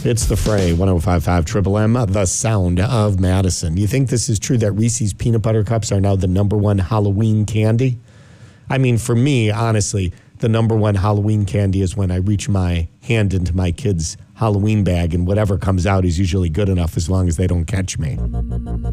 It's The Fray, 105.5 Triple M, the sound of Madison. You think this is true that Reese's Peanut Butter Cups are now the #1 Halloween candy? I mean, for me, honestly, the #1 Halloween candy is when I reach my hand into my kid's Halloween bag and whatever comes out is usually good enough as long as they don't catch me.